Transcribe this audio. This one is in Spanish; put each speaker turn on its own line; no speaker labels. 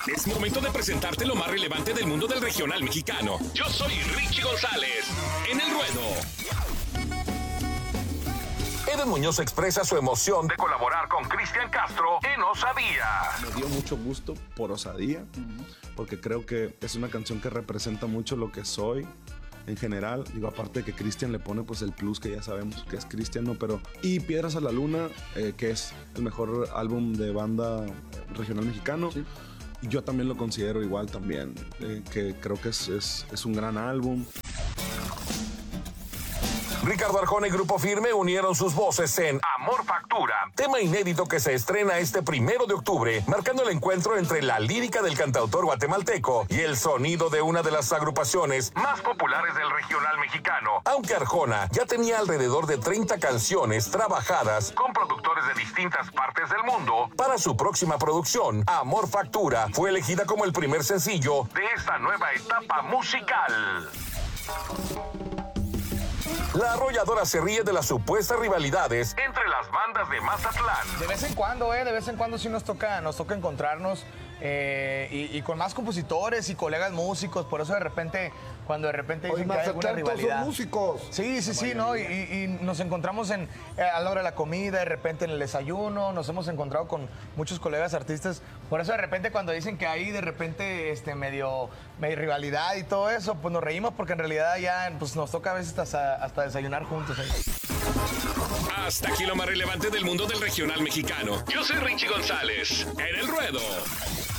Es momento de presentarte lo más relevante del mundo del regional mexicano. Yo soy Richie González, en El Ruedo. Eden Muñoz expresa su emoción de colaborar con Cristian Castro en Osadía.
Me dio mucho gusto por Osadía, porque creo que es una canción que representa mucho lo que soy en general. Digo, aparte de que Cristian le pone pues el plus que ya sabemos que es Cristian, ¿no? Pero, y Piedras a la Luna, que es el mejor álbum de banda regional mexicano. Sí. Yo también lo considero igual también, que creo que es un gran álbum.
Ricardo Arjona y Grupo Firme unieron sus voces en Amor Factura, tema inédito que se estrena este 1 de octubre, marcando el encuentro entre la lírica del cantautor guatemalteco y el sonido de una de las agrupaciones más populares del regional mexicano. Aunque Arjona ya tenía alrededor de 30 canciones trabajadas con productores de distintas partes del mundo, para su próxima producción, Amor Factura fue elegida como el primer sencillo de esta nueva etapa musical. La arrolladora se ríe de las supuestas rivalidades entre las bandas de Mazatlán.
De vez en cuando sí nos toca encontrarnos y con más compositores y colegas músicos, por eso de repente, cuando de repente dicen que hay alguna rivalidad.
Son músicos.
Sí, ¿no? Y nos encontramos a la hora de la comida, de repente en el desayuno, nos hemos encontrado con muchos colegas artistas, por eso de repente cuando dicen que hay de repente medio rivalidad y todo eso, pues nos reímos porque en realidad ya pues, nos toca a veces hasta desayunar juntos.
Hasta aquí lo más relevante del mundo del regional mexicano. Yo soy Richie González, en El Ruedo.